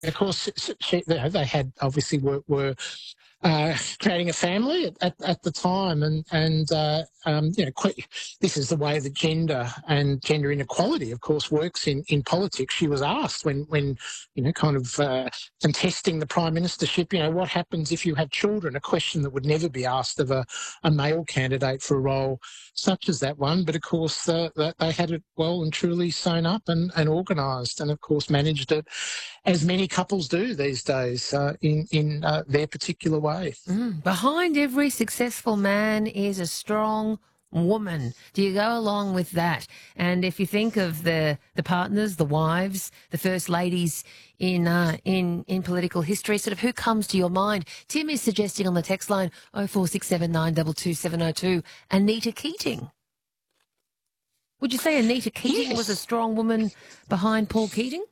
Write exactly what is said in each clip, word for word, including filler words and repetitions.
of course, she, you know, they had obviously were, were uh, creating a family at, at, at the time, and and uh, um, you know, quite, this is the way that gender and gender inequality, of course, works in, in politics. She was asked when when you know, kind of uh, contesting the prime ministership, you know, what happens if you have children? A question that would never be asked of a, a male candidate for a role such as that one. But of course, uh, they had it well and truly sewn up and, and organised, and of course managed it as many couples do these days, uh, in in uh, their particular way. Mm. Behind every successful man is a strong woman. Do you go along with that? And if you think of the the partners, the wives, the first ladies in uh, in in political history, sort of who comes to your mind? Tim is suggesting on the text line oh four six seven nine two two seven oh two, Anita Keating. Would you say Anita Keating Yes. was a strong woman behind Paul Keating?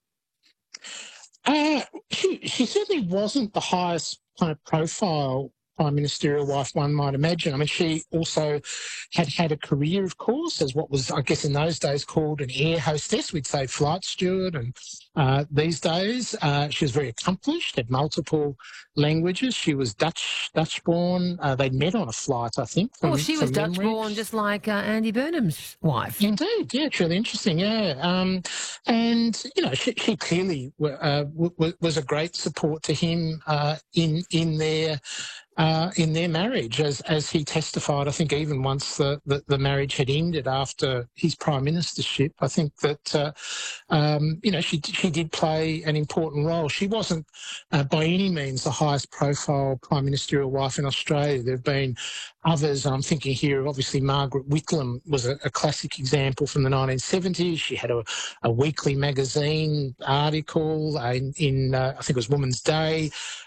Uh, she, she certainly wasn't the highest kind of profile prime ministerial wife one might imagine. I mean, she also had had a career, of course, as what was, I guess, in those days called an air hostess. We'd say flight steward, and uh, these days uh, she was very accomplished, had multiple languages. She was Dutch, Dutch-born. Uh, they'd met on a flight, I think. From, Oh, she was Dutch-born, just like uh, Andy Burnham's wife. Indeed, yeah, it's really interesting, yeah. Um, and, you know, she, she clearly uh, w- was a great support to him uh, in in their uh, in their marriage, as as he testified. I think even once the, the, the marriage had ended after his prime ministership, I think that, uh, um, you know, she, she did play an important role. She wasn't uh, by any means the highest profile prime ministerial wife in Australia. There have been others. I'm thinking here of obviously Margaret Whitlam was a, a classic example from the nineteen seventies. She had a, a weekly magazine article in, in uh, I think it was Woman's Day.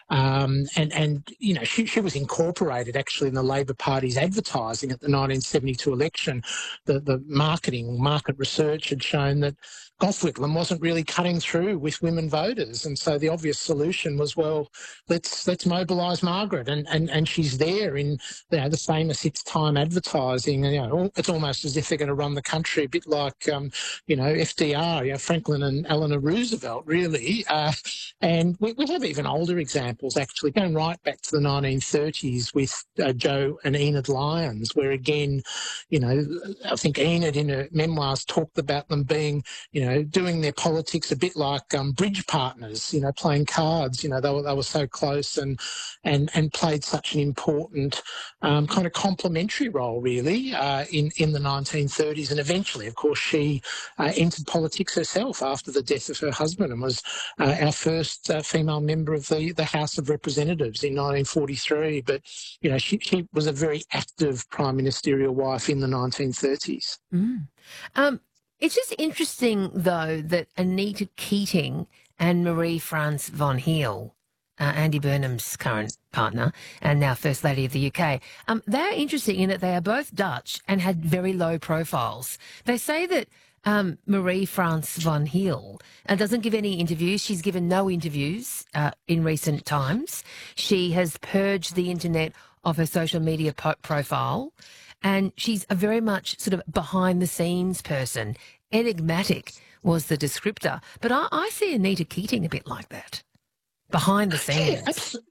Um, and, and, you know, she, she was incorporated actually in the Labor Party's advertising at the nineteen seventy-two election. The, the marketing, market research had shown that Gough Whitlam wasn't really cutting through with women voters. And so the obvious solution was, well, let's let's mobilise Margaret. And, and, and she's there in, you know, the famous It's Time advertising. You know, it's almost as if they're going to run the country, a bit like, um, you know, F D R, you know, Franklin and Eleanor Roosevelt, really. Uh, and we, we have even older examples, actually, going right back to the nineteen thirties with uh, Joe and Enid Lyons, where, again, you know, I think Enid in her memoirs talked about them being, you know, doing their politics a bit like um, bridge partners, you know, playing cards. You know, they were, they were so close and, and, and played such an important um, kind of complementary role, really, uh, in, in the nineteen thirties. And eventually, of course, she uh, entered politics herself after the death of her husband and was uh, our first uh, female member of the, the House of Representatives in nineteen forty-three. But, you know, she, she was a very active prime ministerial wife in the nineteen thirties. Mm. Um, it's just interesting, though, that Anita Keating and Marie-France von Heel, uh, Andy Burnham's current partner and now First Lady of the U K, um, they're interesting in that they are both Dutch and had very low profiles. They say that um, Marie-France von Heel uh, doesn't give any interviews. She's given no interviews uh, in recent times. She has purged the internet of her social media po- profile. And she's a very much sort of behind-the-scenes person. Enigmatic was the descriptor. But I, I see Anita Keating a bit like that, behind the scenes. Yeah, absolutely.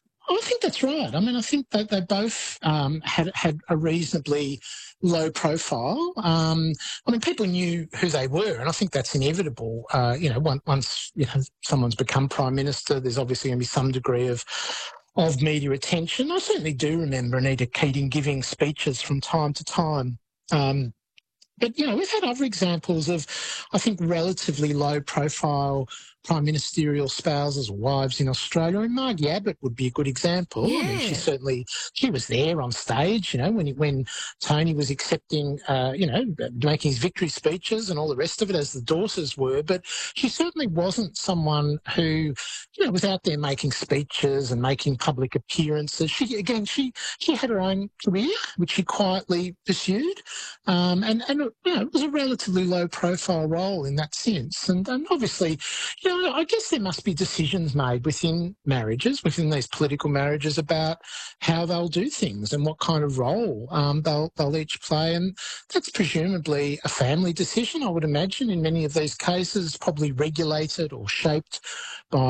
I think that's right. I mean, I think that they both um, had had a reasonably low profile. Um, I mean, people knew who they were, and I think that's inevitable. Uh, you know, once, once you know someone's become prime minister, there's obviously going to be some degree of of media attention. I certainly do remember Anita Keating giving speeches from time to time. Um, but, you know, we've had other examples of, I think, relatively low-profile prime ministerial spouses or wives in Australia. I mean, Margie Abbott would be a good example. Yeah. I mean, she certainly, she was there on stage, you know, when when Tony was accepting, uh, you know, making his victory speeches and all the rest of it, as the daughters were. But she certainly wasn't someone who, you know, was out there making speeches and making public appearances. She, again, she she had her own career, which she quietly pursued. Um, and, and, you know, it was a relatively low-profile role in that sense. And, and obviously, you know, I guess there must be decisions made within marriages, within these political marriages, about how they'll do things and what kind of role um, they'll they'll each play, and that's presumably a family decision, I would imagine, in many of these cases, probably regulated or shaped by